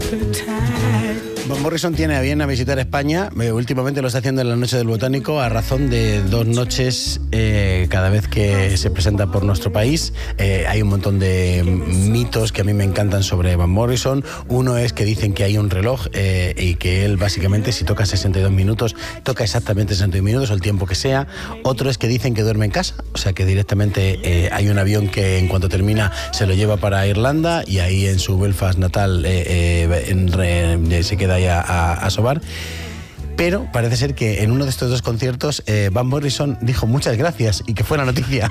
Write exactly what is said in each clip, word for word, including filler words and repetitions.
Van Morrison tiene a bien a visitar España. Eh, últimamente lo está haciendo en la Noche del Botánico a razón de dos noches eh, cada vez que se presenta por nuestro país. Eh, hay un montón de mitos que a mí me encantan sobre Van Morrison. Uno es que dicen que hay un reloj eh, y que él básicamente si toca sesenta y dos minutos, toca exactamente sesenta y dos minutos o el tiempo que sea. Otro es que dicen que duerme en casa, o sea que directamente eh, hay un avión que en cuanto termina se lo lleva para Irlanda y ahí en su Belfast natal eh, eh, en, re, se queda a, a, a sobar. Pero parece ser que en uno de estos dos conciertos eh, Van Morrison dijo muchas gracias y que fue la noticia.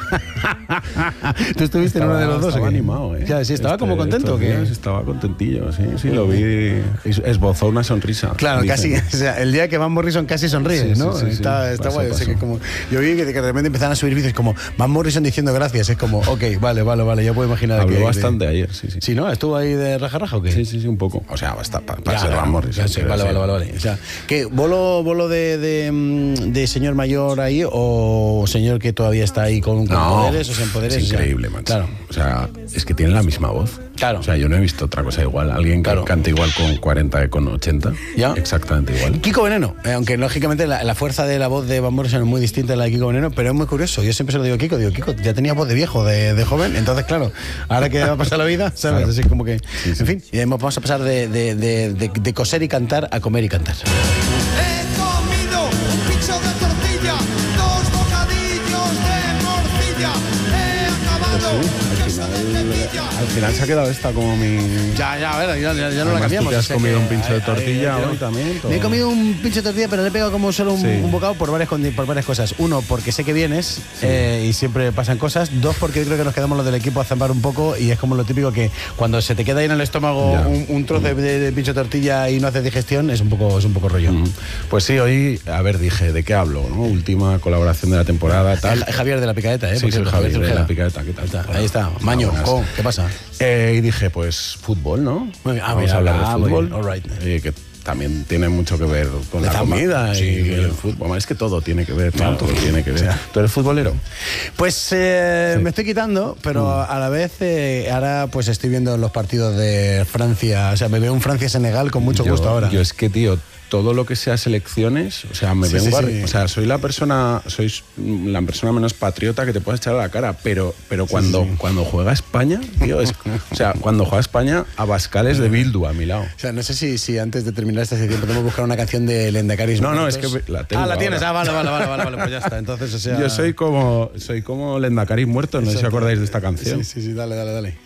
¿Tú estuviste estaba, en uno de los dos? Estaba animado, ¿eh? Ya, sí, estaba este, como contento. ¿Que? Estaba contentillo, sí, sí, lo vi. Esbozó una sonrisa. Claro, dicen. Casi. O sea, el día que Van Morrison casi sonríe, sí, ¿no? Sí, sí, está sí. está pasó, guay. pasó. O sea, que como, yo vi que, que de repente empezaron a subir vídeos como Van Morrison diciendo gracias. Es como, ok, vale, vale, vale, ya puedo imaginar. Habló que bastante de, ayer, sí, sí. Sí, ¿no? ¿Estuvo ahí de raja raja o qué? Sí, sí, sí, un poco. O sea, basta para pa ser claro, Van Morrison. Sí, vale, vale, vale, vale. O sea, ¿qué? ¿Bolo, bolo de, de de señor mayor ahí o señor que todavía está ahí con, con no, poderes o sin poderes? Es increíble, o sea, macho. Claro. O sea, es que tiene la misma voz. Claro. O sea, yo no he visto otra cosa igual. Alguien que claro. canta igual con cuarenta que con ochenta. ¿Ya? Exactamente igual. Kiko Veneno, eh, aunque lógicamente la, la fuerza de la voz de Van Morrison es muy distinta a la de Kiko Veneno, pero es muy curioso. Yo siempre se lo digo a Kiko, digo, Kiko, ya tenía voz de viejo, de, de joven, entonces claro, ahora que va a pasar la vida, ¿sabes? Claro. Así como que, sí, sí. En fin, y vamos a pasar de, de, de, de, de coser y cantar a comer y cantar. He comido un pincho de tortilla, dos bocadillos de morcilla, he acabado pues sí, al, final, al final se ha quedado esta como mi... Ya, ya, a ver, ya, ya, ya no Además, la cambiamos. Tú te has o sea comido que, un pincho de tortilla ay, ay, hoy también. Todo. Me he comido un pincho de tortilla, pero le he pegado como solo un, sí. un bocado por varias, por varias cosas. Uno, porque sé que vienes sí. eh, y siempre pasan cosas. Dos, porque yo creo que nos quedamos los del equipo a zambar un poco y es como lo típico que cuando se te queda ahí en el estómago un, un trozo mm. de, de pincho de tortilla y no haces digestión, es un poco, es un poco rollo. Mm. Pues sí, hoy, a ver, dije, ¿de qué hablo? ¿No? Última colaboración de la temporada, tal. El, Javier de la Picadeta, ¿eh? Sí, soy Javier de la Picadeta, ¿qué tal? Está, ahí está, Maño, oh, ¿qué pasa? Eh, y dije, pues fútbol, ¿no? Muy, ah, Vamos mira, a hablar ah, de fútbol. All right. eh, que también tiene mucho que ver con la, la comida sí, y el fútbol. Es que todo tiene que ver, claro, todo tiene que ver. O sea, ¿tú eres futbolero? Pues eh, sí. me estoy quitando, pero mm. a la vez eh, ahora pues estoy viendo los partidos de Francia. O sea, me veo un Francia-Senegal con mucho yo, gusto ahora. Yo es que, tío, todo lo que sea selecciones, o sea, me sí, vengo sí, sí. A, o sea, soy la persona, soy la persona menos patriota que te puedes echar a la cara, pero, pero cuando, sí, sí. cuando juega España, tío, es, o sea, cuando juega España, Abascal de Bildu a mi lado. O sea, no sé si, si antes de terminar esta sección podemos buscar una canción de Lehendakari. No, no, es que la tengo. Ah, la tienes, ahora. ah, vale, vale, vale, vale, vale, pues ya está. Entonces, o sea... Yo soy como, soy como Lehendakari muerto, no sé si acordáis de esta canción. Sí, sí, sí, dale, dale, dale.